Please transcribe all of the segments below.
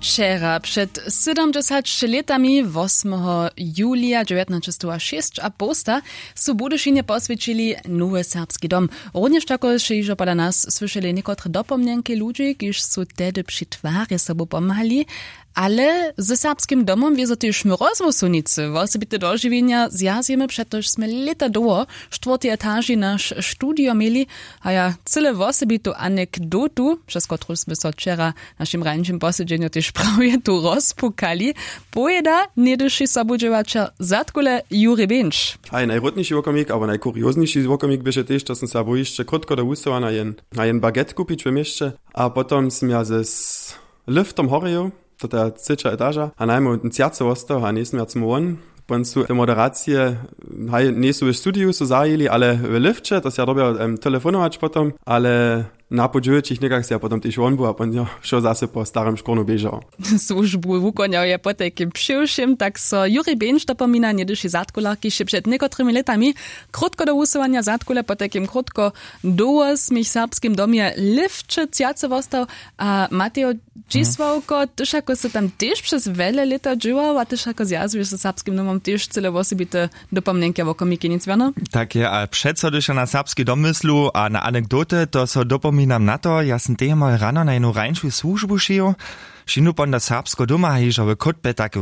Wczera, przed 70 latami, 8 julia 1906 a posta, su Budyšinie posvětili nowy serbski dom. Również tako še ižo pada nas słyszeli niekotre dopomnienki ludzi, kiż su tedy przy twarie sobą pomahali, ale ze serbskim domom wiezo też rozwój sunicy. Osobite dożywienia zjazjemy, przetoż sme leta długo, 4. etaži nasz studio mieli, a ja cyle osobitą anegdotu, przez którą sme so wczera naszym rańczym posiedzeniu też prawie tu rozpukali, pojeda niedyszy sobudżywacza Zatkule Juri Benč. Aj najrotniejszy wokomik, aber najkuriozniejszy wokomik byše też, to sam sabo jeszcze krótko do usowa na jen baguette kupić w mieście, a potem sam ja ze liftom horeju, to ta 3. etaża, a najmä un cjace ostał, a nisem ja zum won. Pon su te moderacje, nie su w studiu su zajeli, ale w lifcie, to się robią telefonować potem, ale na podžiujúcich nekak si ja potom tiež on bol a potom šo zase po starém škornu bežal. Službu wukonjał je po takim przyjszym, tak so Juri Benč dopomina niedyši Zatkula, kiž przed niekotrymi letami krótko do usuwania Zatkule po takim krótko do smich serbskim domie lifcze cjace vostał, a Mateo Dzisławko, tyż jako se tam też przez wiele lata dżywał, a tyż jako zjazujesz ze serbskim domom też cyle osobite dopomnienki wokomiki, nic wiano? Tak je, a přeco, když na serbski dom myslu a na anekdoty, to so dopominam na to, ja sam temal rano na jednu rańczą służbu šiju, šinu pon da serbsko doma hižowy kotbe tak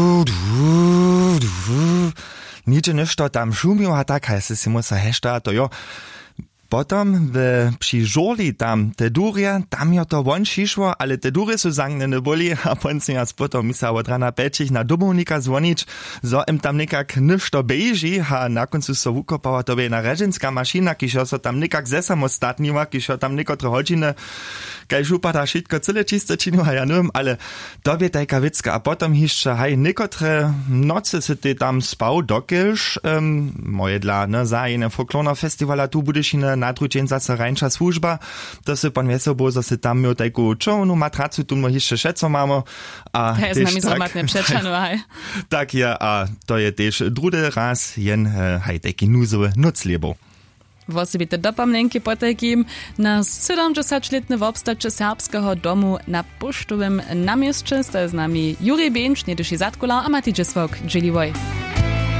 niče nešto tam šumio, a tak, a se si musa hešta, to jo. Potom przy żoli tam te durie, tam jo to won šišło, ale te durie su zangne ne boli, a ponce ja potom misla od rana pečich na domovnika zvonič, zo im tam nekak nešto beži, a na koncu so vukopała to jedna režinska mašina, kiž so tam nekak zesamostatniła, kiž tam nekotre hodžine, kaj župada šitko cyle čiste činu, a ja neviem, ale to by tajka vicka. A potom hišče, haj, nekotre noce se ty tam spał dokelž, moje dla, ne, za jene folklorna festivala tu Budyšine, na drugi zase rańcza służba, to se pan wiesel bo, że se tam miał taką czowną matracu, tu my jeszcze šeco mamy. A to jest nami zromatne przeczanu, haj. Tak je, a to je też drugi raz jen, haj, taki nuzowy noclebo. Osobite dopomnienki po takim na 70-letne obstacze serbskiego domu na Puštowym namieście. To jest z nami Juri Benč, niedyši Zatkula, a Matej Dzisławk, Dżeliwoj.